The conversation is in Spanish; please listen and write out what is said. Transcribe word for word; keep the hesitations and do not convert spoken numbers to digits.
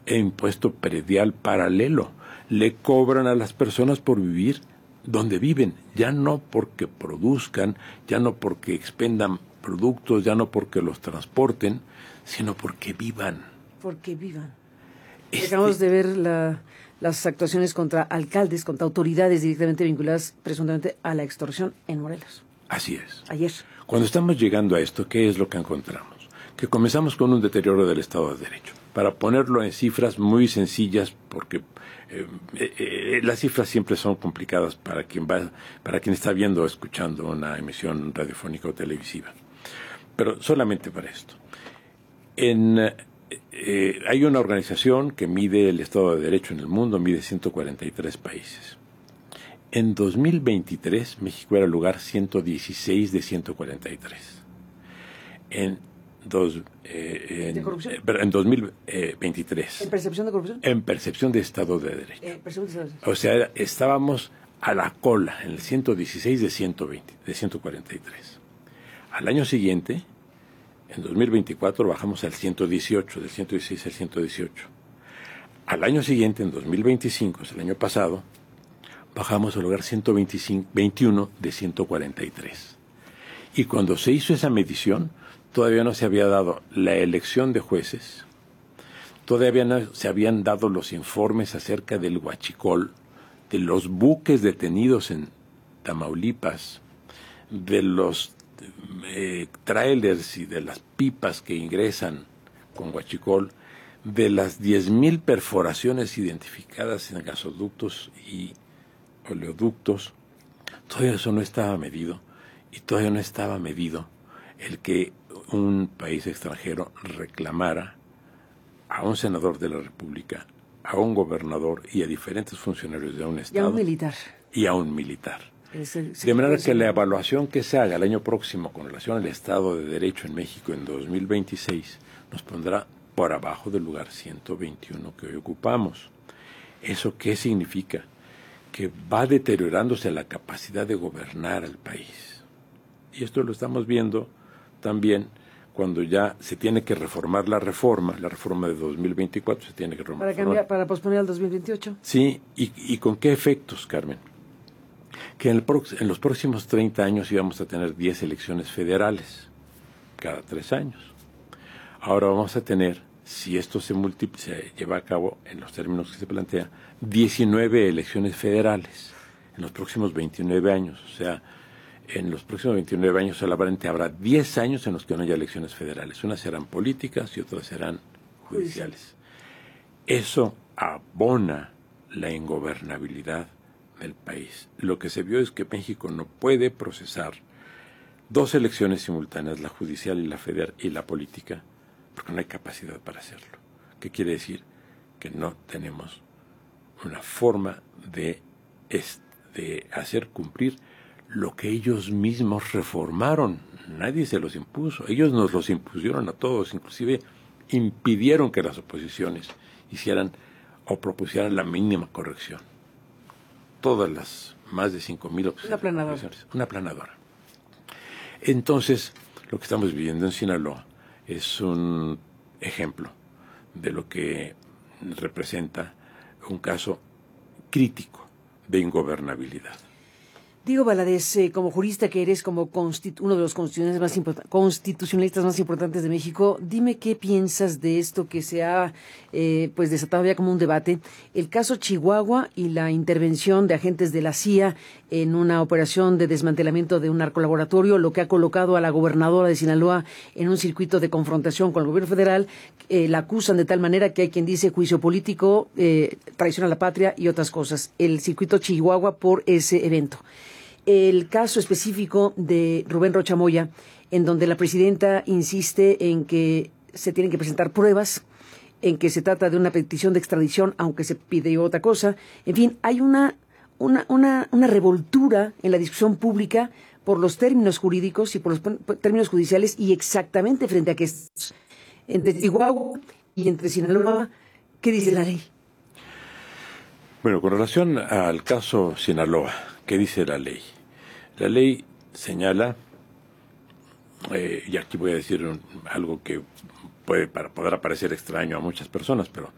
e impuesto predial paralelo. Le cobran a las personas por vivir donde viven, ya no porque produzcan, ya no porque expendan productos, ya no porque los transporten, sino porque vivan. Porque vivan. Este... Acabamos de ver la, las actuaciones contra alcaldes, contra autoridades directamente vinculadas presuntamente a la extorsión en Morelos. Así es. Ayer. Cuando estamos llegando a esto, ¿qué es lo que encontramos? Que comenzamos con un deterioro del Estado de Derecho. Para ponerlo en cifras muy sencillas, porque eh, eh, las cifras siempre son complicadas para quien va, para quien está viendo o escuchando una emisión radiofónica o televisiva. Pero solamente para esto. En, eh, hay una organización que mide el Estado de Derecho en el mundo, mide ciento cuarenta y tres países. En dos mil veintitrés, México era el lugar ciento dieciséis de ciento cuarenta y tres. En, dos, eh, en, ¿De corrupción? Eh, en dos mil veintitrés. ¿En percepción de corrupción? En percepción de Estado de Derecho. Eh, percepción de Estado de Derecho. O sea, estábamos a la cola, en el ciento dieciséis de ciento veinte, de ciento cuarenta y tres. Al año siguiente, en dos mil veinticuatro, bajamos al ciento dieciocho, del ciento dieciséis al ciento dieciocho. Al año siguiente, en dos mil veinticinco, es el año pasado, bajamos al lugar ciento veintiuno de ciento cuarenta y tres. Y cuando se hizo esa medición, todavía no se había dado la elección de jueces, todavía no se habían dado los informes acerca del huachicol, de los buques detenidos en Tamaulipas, de los eh, trailers y de las pipas que ingresan con huachicol, de las diez mil perforaciones identificadas en gasoductos y oleoductos. Todavía eso no estaba medido, y todavía no estaba medido el que un país extranjero reclamara a un senador de la República, a un gobernador y a diferentes funcionarios de un Estado. Y a un militar. Y a un militar. Es el, de manera que la evaluación que se haga el año próximo con relación al Estado de Derecho en México en dos mil veintiséis nos pondrá por abajo del lugar ciento veintiuno que hoy ocupamos. ¿Eso qué significa? Que va deteriorándose la capacidad de gobernar al país. Y esto lo estamos viendo también cuando ya se tiene que reformar la reforma, la reforma de dos mil veinticuatro se tiene que reformar. Para cambiar, para posponer al dos mil veintiocho. Sí, y, y ¿con qué efectos, Carmen? Que en, el pro, en los próximos treinta años íbamos a tener diez elecciones federales, cada tres años. Ahora vamos a tener, si esto se, multi, se lleva a cabo en los términos que se plantea, diecinueve elecciones federales en los próximos veintinueve años. O sea, en los próximos veintinueve años solamente habrá diez años en los que no haya elecciones federales. Unas serán políticas y otras serán judiciales. Eso abona la ingobernabilidad del país. Lo que se vio es que México no puede procesar dos elecciones simultáneas, la judicial y la federal y la política, porque no hay capacidad para hacerlo. ¿Qué quiere decir? Que no tenemos una forma de, de hacer cumplir lo que ellos mismos reformaron. Nadie se los impuso. Ellos nos los impusieron a todos. Inclusive impidieron que las oposiciones hicieran o propusieran la mínima corrección. Todas las más de cinco mil Una planadora. Una planadora. Entonces, lo que estamos viviendo en Sinaloa es un ejemplo de lo que representa un caso crítico de ingobernabilidad. Diego Valadez, eh, como jurista que eres, como constitu- uno de los constitucionalistas más, import- constitucionalistas más importantes de México, dime qué piensas de esto que se ha eh, pues desatado ya como un debate, el caso Chihuahua y la intervención de agentes de la C I A en una operación de desmantelamiento de un narcolaboratorio, lo que ha colocado a la gobernadora de Sinaloa en un circuito de confrontación con el gobierno federal. Eh, la acusan de tal manera que hay quien dice juicio político, eh, traición a la patria y otras cosas. El circuito Chihuahua por ese evento. El caso específico de Rubén Rocha Moya, en donde la presidenta insiste en que se tienen que presentar pruebas, en que se trata de una petición de extradición, aunque se pide otra cosa. En fin, hay una, una, una, una revoltura en la discusión pública por los términos jurídicos y por los términos judiciales, y exactamente frente a que entre Chihuahua y entre Sinaloa, ¿qué dice la ley? Bueno, con relación al caso Sinaloa, ¿qué dice la ley? La ley señala, eh, y aquí voy a decir un, algo que puede para, podrá parecer extraño a muchas personas, pero